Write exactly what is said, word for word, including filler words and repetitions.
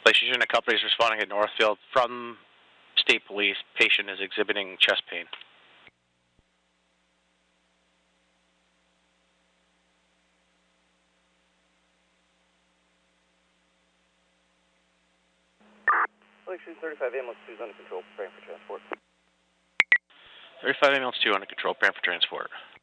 Station a company is responding at Northfield from State Police. Patient is exhibiting chest pain. Station thirty-five ambulance two is under control, preparing for transport. thirty-five ambulance two under control, preparing for transport.